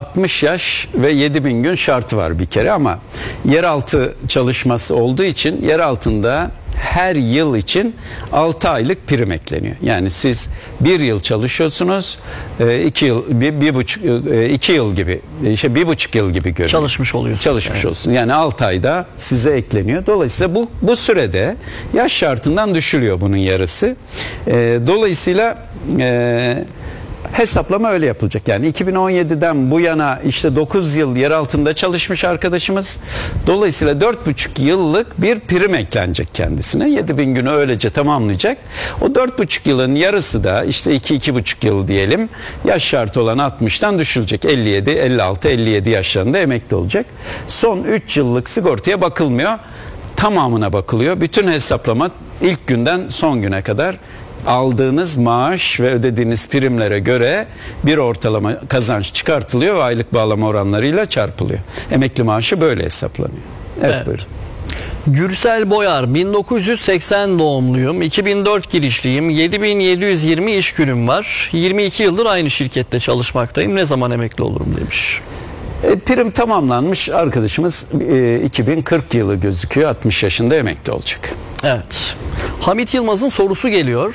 60 yaş ve 7.000 gün şartı var bir kere, ama yeraltı çalışması olduğu için yer altında her yıl için 6 aylık prim ekleniyor. Yani siz bir yıl çalışıyorsunuz, 2 yıl, 2 yıl gibi, 1,5 yıl gibi görünüyor. Çalışmış oluyorsunuz. Çalışmış olsun. Yani 6 ayda size ekleniyor. Dolayısıyla bu sürede yaş şartından düşülüyor bunun yarısı. Dolayısıyla hesaplama öyle yapılacak. Yani 2017'den bu yana işte 9 yıl yer altında çalışmış arkadaşımız. Dolayısıyla 4,5 yıllık bir prim eklenecek kendisine. 7.000 günü öylece tamamlayacak. O 4,5 yılın yarısı da işte 2-2,5 yıl diyelim, yaş şartı olan 60'tan düşülecek. 57, 56, 57 yaşlarında emekli olacak. Son 3 yıllık sigortaya bakılmıyor. Tamamına bakılıyor. Bütün hesaplama ilk günden son güne kadar aldığınız maaş ve ödediğiniz primlere göre bir ortalama kazanç çıkartılıyor ve aylık bağlama oranlarıyla çarpılıyor. Emekli maaşı böyle hesaplanıyor. Evet. Buyurun. Gürsel Boyar, 1980 doğumluyum, 2004 girişliyim, 7720 iş günüm var, 22 yıldır aynı şirkette çalışmaktayım, ne zaman emekli olurum demiş. Prim tamamlanmış arkadaşımız 2040 yılı gözüküyor, 60 yaşında emekli olacak. Evet. Hamit Yılmaz'ın sorusu geliyor.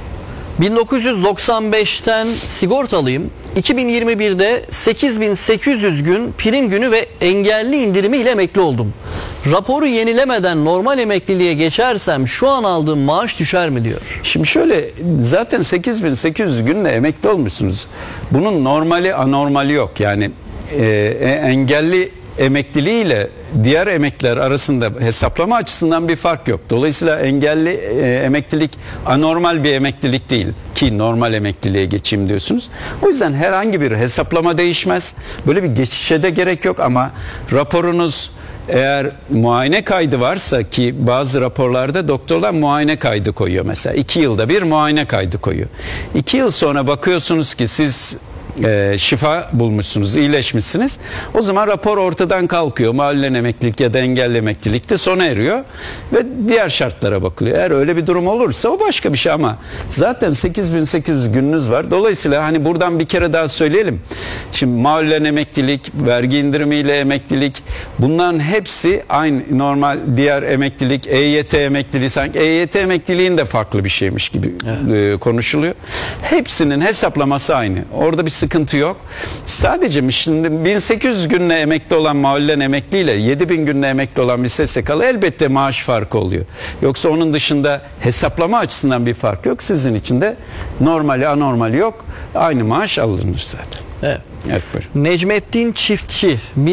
1995'ten sigortalıyım. 2021'de 8800 gün prim günü ve engelli indirimi ile emekli oldum. Raporu yenilemeden normal emekliliğe geçersem şu an aldığım maaş düşer mi diyor. Şimdi şöyle, zaten 8800 günle emekli olmuşsunuz. Bunun normali anormali yok. Yani engelli emekliliği ile diğer emekliler arasında hesaplama açısından bir fark yok. Dolayısıyla engelli emeklilik anormal bir emeklilik değil ki normal emekliliğe geçeyim diyorsunuz. O yüzden herhangi bir hesaplama değişmez. Böyle bir geçişe de gerek yok, ama raporunuz eğer muayene kaydı varsa, ki bazı raporlarda doktorlar muayene kaydı koyuyor mesela. 2 yılda bir muayene kaydı koyuyor. 2 yıl sonra bakıyorsunuz ki siz şifa bulmuşsunuz, iyileşmişsiniz. O zaman rapor ortadan kalkıyor. Mahallen emeklilik ya da engelli emeklilik de sona eriyor ve diğer şartlara bakılıyor. Eğer öyle bir durum olursa o başka bir şey, ama zaten 8800 gününüz var. Dolayısıyla hani buradan bir kere daha söyleyelim. Şimdi mahallen emeklilik, vergi indirimiyle emeklilik, bunların hepsi aynı normal diğer emeklilik, EYT emekliliği, sanki EYT emekliliğin de farklı bir şeymiş gibi konuşuluyor. Hepsinin hesaplaması aynı. Orada bir sıkıntı yok. Sadece şimdi 1800 günle emekli olan mahallen emekliyle 7000 günle emekli olan bir SSK'lı elbette maaş farkı oluyor. Yoksa onun dışında hesaplama açısından bir fark yok. Sizin için de normali anormali yok. Aynı maaş alınır zaten. Evet. Evet, Necmettin Çiftçi,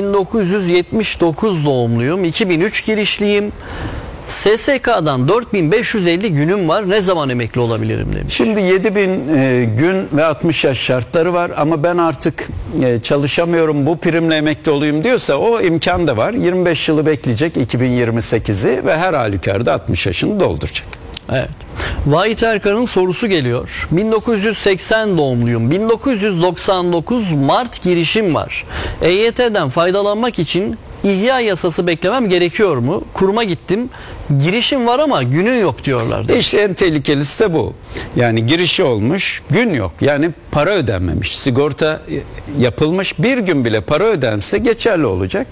1979 doğumluyum, 2003 girişliyim. SSK'dan 4550 günüm var. Ne zaman emekli olabilirim demiş. Şimdi 7000 gün ve 60 yaş şartları var, ama ben artık çalışamıyorum, bu primle emekli olayım diyorsa o imkan da var. 25 yılı bekleyecek, 2028'i, ve her halükarda 60 yaşını dolduracak. Evet. Vahit Erkan'ın sorusu geliyor. 1980 doğumluyum. 1999 Mart girişim var. EYT'den faydalanmak için İhya yasası beklemem gerekiyor mu? Kuruma gittim. Girişim var ama günün yok diyorlar. İşte en tehlikelisi de bu. Yani girişi olmuş, gün yok. Yani para ödenmemiş. Sigorta yapılmış, bir gün bile para ödense geçerli olacak.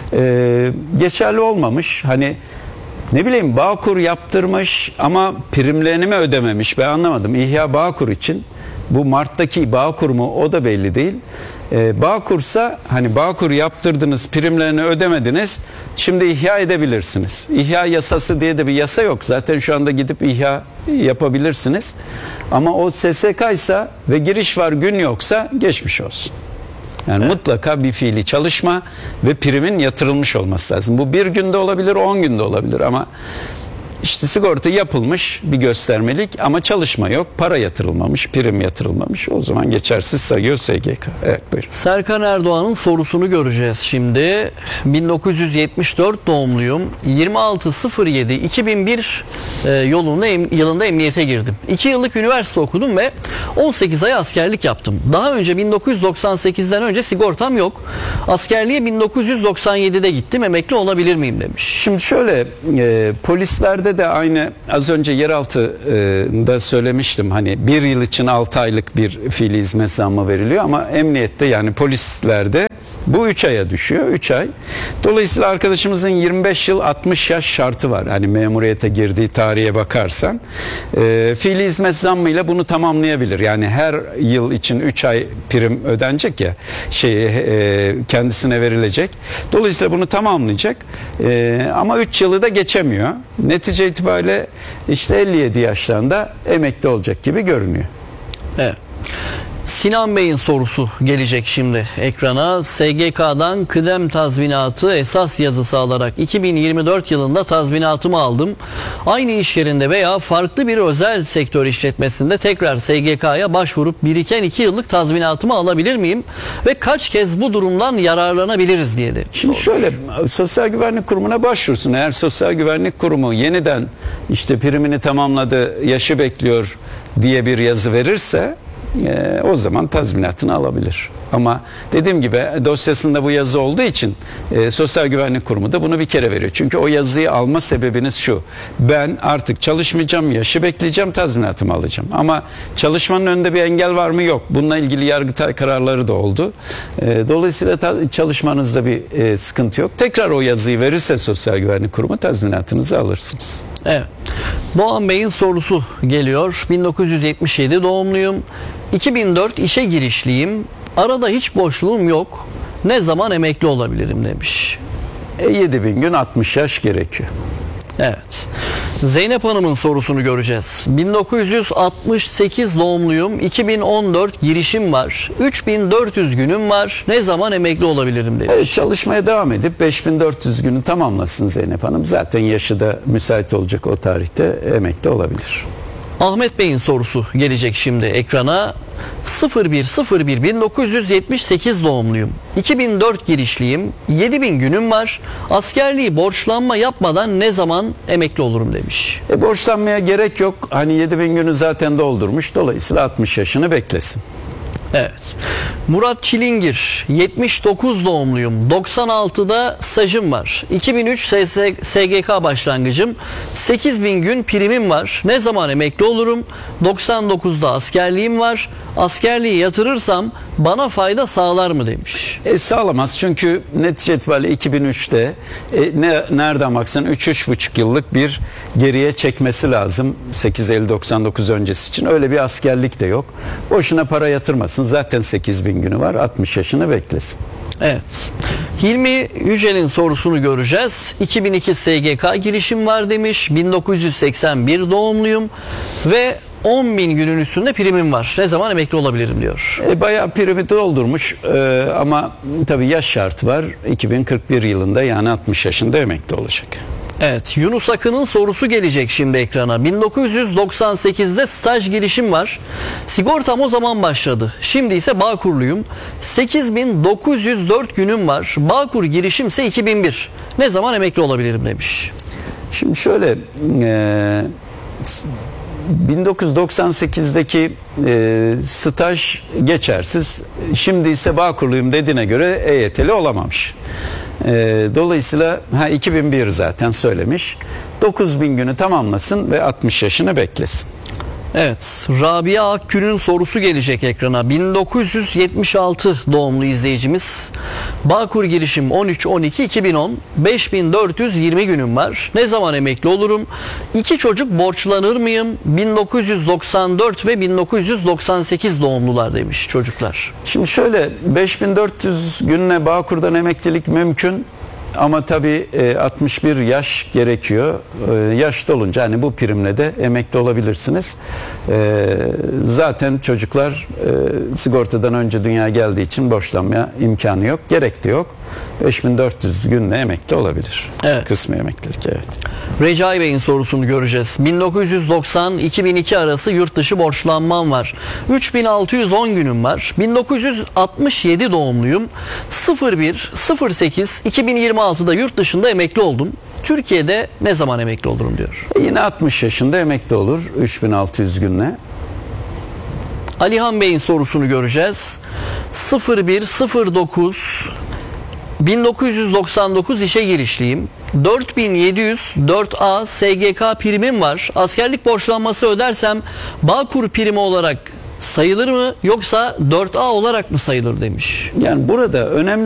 Geçerli olmamış. Hani ne bileyim, Bağkur yaptırmış ama primlerini mi ödememiş? Ben anlamadım. İhya Bağkur için. Bu Mart'taki Bağkur mu, o da belli değil. Bağkursa hani Bağkur yaptırdınız, primlerini ödemediniz, şimdi ihya edebilirsiniz. İhya yasası diye de bir yasa yok. Zaten şu anda gidip ihya yapabilirsiniz. Ama o SSK ise ve giriş var, gün yoksa geçmiş olsun. Yani mutlaka bir fiili çalışma ve primin yatırılmış olması lazım. Bu bir günde olabilir, 10 günde olabilir, ama İşte sigorta yapılmış bir göstermelik ama çalışma yok, para yatırılmamış, prim yatırılmamış, o zaman geçersiz sayıyor SGK. Evet, buyurun. Serkan Erdoğan'ın sorusunu göreceğiz şimdi. 1974 doğumluyum. 26.07.2001 yılında emniyete girdim. 2 yıllık üniversite okudum ve 18 ay askerlik yaptım. Daha önce 1998'den önce sigortam yok. Askerliğe 1997'de gittim. Emekli olabilir miyim demiş. Şimdi şöyle, polislerde de aynı, az önce yeraltıda söylemiştim, hani bir yıl için 6 aylık bir fiili hizmet zammı veriliyor, ama emniyette, yani polislerde Bu 3 aya düşüyor. 3 ay. Dolayısıyla arkadaşımızın 25 yıl 60 yaş şartı var. Hani memuriyete girdiği tarihe bakarsan. Fiili hizmet zammıyla bunu tamamlayabilir. Yani her yıl için 3 ay prim ödenecek ya, kendisine verilecek. Dolayısıyla bunu tamamlayacak. Ama 3 yılı da geçemiyor. Netice itibariyle işte 57 yaşlarında emekli olacak gibi görünüyor. Evet. Sinan Bey'in sorusu gelecek şimdi ekrana. SGK'dan kıdem tazminatı esas yazısı alarak 2024 yılında tazminatımı aldım. Aynı iş yerinde veya farklı bir özel sektör işletmesinde tekrar SGK'ya başvurup biriken 2 yıllık tazminatımı alabilir miyim? Ve kaç kez bu durumdan yararlanabiliriz diye de Şimdi şöyle, Sosyal Güvenlik Kurumu'na başvursun. Eğer Sosyal Güvenlik Kurumu yeniden işte primini tamamladı, yaşı bekliyor diye bir yazı verirse o zaman tazminatını alabilir. Ama dediğim gibi dosyasında bu yazı olduğu için Sosyal Güvenlik Kurumu da bunu bir kere veriyor. Çünkü o yazıyı alma sebebiniz şu: ben artık çalışmayacağım, yaşı bekleyeceğim, tazminatımı alacağım. Ama çalışmanın önünde bir engel var mı? Yok. Bununla ilgili Yargıtay kararları da oldu. Dolayısıyla çalışmanızda bir sıkıntı yok. Tekrar o yazıyı verirse Sosyal Güvenlik Kurumu tazminatınızı alırsınız. Evet. Doğan Bey'in sorusu geliyor. 1977 doğumluyum. 2004 işe girişliyim. Arada hiç boşluğum yok. Ne zaman emekli olabilirim demiş. 7000 gün 60 yaş gerekiyor. Evet. Zeynep Hanım'ın sorusunu göreceğiz. 1968 doğumluyum. 2014 girişim var. 3400 günüm var. Ne zaman emekli olabilirim demiş. Çalışmaya devam edip 5400 günü tamamlasın Zeynep Hanım. Zaten yaşı da müsait olacak o tarihte, emekli olabilir. Ahmet Bey'in sorusu gelecek şimdi ekrana. 0101 1978 doğumluyum. 2004 girişliyim. 7000 günüm var. Askerliği borçlanma yapmadan ne zaman emekli olurum demiş. Borçlanmaya gerek yok. Hani 7000 günü zaten doldurmuş. Dolayısıyla 60 yaşını beklesin. Evet. Murat Çilingir, 79 doğumluyum. 96'da stajım var. 2003 SGK başlangıcım. 8000 gün primim var. Ne zaman emekli olurum? 99'da askerliğim var. Askerliği yatırırsam bana fayda sağlar mı demiş. Sağlamaz, çünkü netice itibariyle 2003'te nereden baksan 3-3,5 yıllık bir geriye çekmesi lazım 8 Eylül 99 öncesi için. Öyle bir askerlik de yok. Boşuna para yatırmasın. Zaten 8000 günü var. 60 yaşını beklesin. Evet. Hilmi Yücel'in sorusunu göreceğiz. 2002 SGK girişim var demiş. 1981 doğumluyum ve 10.000 günün üstünde primim var. Ne zaman emekli olabilirim diyor. Bayağı primi doldurmuş ama tabii yaş şartı var. 2041 yılında, yani 60 yaşında emekli olacak. Evet, Yunus Akın'ın sorusu gelecek şimdi ekrana. 1998'de staj girişim var. Sigortam o zaman başladı. Şimdi ise Bağkurluyum. 8904 günüm var. Bağkur girişimse 2001. Ne zaman emekli olabilirim demiş. Şimdi şöyle, 1998'deki staj geçersiz. Şimdi ise Bağkurluyum dediğine göre EYT'li olamamış. Dolayısıyla 2001 zaten söylemiş. 9000 günü tamamlasın ve 60 yaşını beklesin. Evet, Rabia Akgül'ün sorusu gelecek ekrana. 1976 doğumlu izleyicimiz. Bağkur girişim 13-12-2010. 5420 günüm var. Ne zaman emekli olurum? 2 çocuk borçlanır mıyım? 1994 ve 1998 doğumlular demiş çocuklar. Şimdi şöyle, 5400 günle Bağkur'dan emeklilik mümkün. Ama tabii 61 yaş gerekiyor. Yaş dolunca hani bu primle de emekli olabilirsiniz. Zaten çocuklar sigortadan önce dünyaya geldiği için borçlanmaya imkanı yok. Gerek de yok. 5400 günle emekli olabilir. Evet. Kısmi emeklilik, evet. Recai Bey'in sorusunu göreceğiz. 1990-2002 arası yurt dışı borçlanmam var. 3610 günüm var. 1967 doğumluyum. 01-08-2026'da yurt dışında emekli oldum. Türkiye'de ne zaman emekli olurum diyor. Yine 60 yaşında emekli olur 3600 günle. Alihan Bey'in sorusunu göreceğiz. 01-09 1999 işe girişliyim. 4704A SGK primim var. Askerlik borçlanması ödersem Bağkur primi olarak sayılır mı yoksa 4A olarak mı sayılır demiş. Yani burada önemli